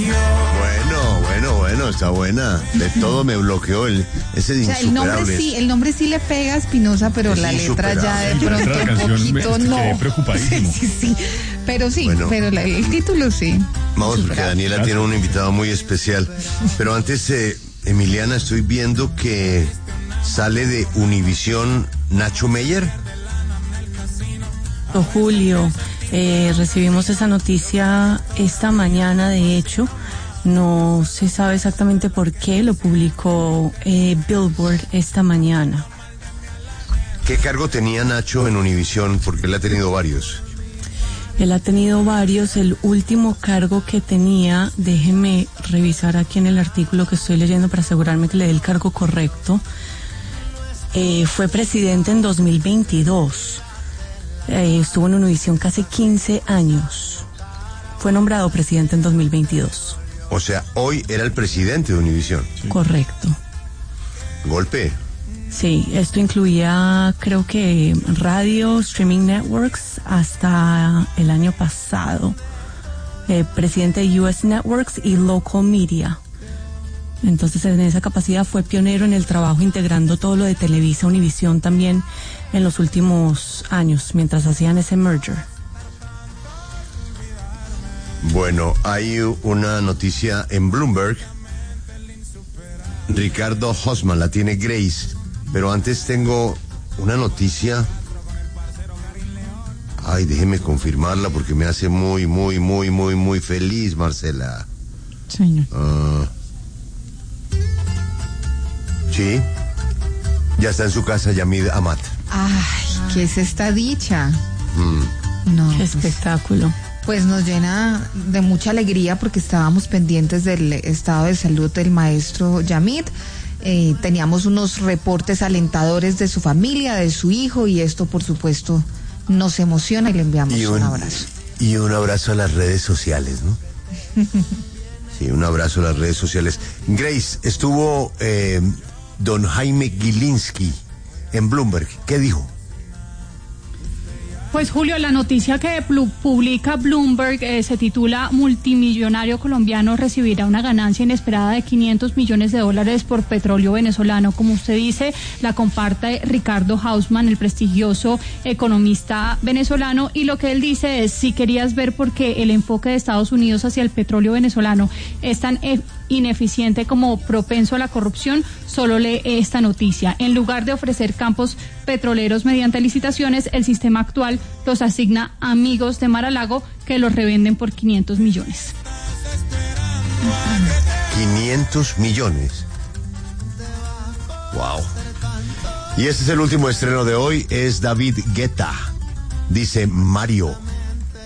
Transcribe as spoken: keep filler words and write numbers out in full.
Bueno, bueno, bueno, está buena. De todo me bloqueó el ese de o sea, el nombre sí, el nombre sí le pega a Espinosa, pero es la letra ya de La pronto letra de la un canción me- poquito me no. quedé preocupadísimo. Sí, sí, sí. Pero sí, Bueno. pero la- el título sí. Vamos, porque Superable. Daniela tiene un invitado muy especial. Pero antes, eh, Emiliana, estoy viendo que sale de Univisión Nacho Meyer. Julio, eh, recibimos esa noticia esta mañana, de hecho, no se sabe exactamente por qué, lo publicó eh, Billboard esta mañana. ¿Qué cargo tenía Nacho en Univisión? Porque él ha tenido varios. Él ha tenido varios, el último cargo que tenía, déjeme revisar aquí en el artículo que estoy leyendo para asegurarme que le dé el cargo correcto, eh, fue presidente en dos mil veintidós. Eh, estuvo en Univisión casi quince años. Fue nombrado presidente en dos mil veintidós. O sea, hoy era el presidente de Univisión. Correcto. Golpe. Sí, esto incluía, creo que radio, streaming networks, hasta el año pasado. Eh, presidente de U S Networks y Local Media. Entonces, en esa capacidad fue pionero en el trabajo integrando todo lo de Televisa, Univisión también en los últimos años, mientras hacían ese merger. Bueno, hay una noticia en Bloomberg. Ricardo Hausmann la tiene Grace, pero antes tengo una noticia. Ay, déjeme confirmarla porque me hace muy, muy, muy, muy, muy feliz, Marcela. Señor. Ah, sí, ya está en su casa Yamid Amat. Ay, ¿qué es esta dicha? Mm. No. Qué pues, espectáculo. pues nos llena de mucha alegría porque estábamos pendientes del estado de salud del maestro Yamid. Eh, teníamos unos reportes alentadores de su familia, de su hijo, y esto, por supuesto, nos emociona y le enviamos Y un, un, abrazo. y un abrazo a las redes sociales, ¿no? Sí, un abrazo a las redes sociales. Grace, estuvo eh, don Jaime Gilinski en Bloomberg. ¿Qué dijo? Pues Julio, la noticia que plu- publica Bloomberg eh, se titula Multimillonario colombiano recibirá una ganancia inesperada de quinientos millones de dólares por petróleo venezolano. Como usted dice, la comparte Ricardo Hausmann, el prestigioso economista venezolano, y lo que él dice es: si querías ver por qué el enfoque de Estados Unidos hacia el petróleo venezolano es tan e- ineficiente como propenso a la corrupción, solo lee esta noticia. En lugar de ofrecer campos petroleros mediante licitaciones, el sistema actual los asigna a amigos de Mar-a-Lago que los revenden por quinientos millones. quinientos millones. Wow. Y este es el último estreno de hoy, es David Guetta. Dice Mario.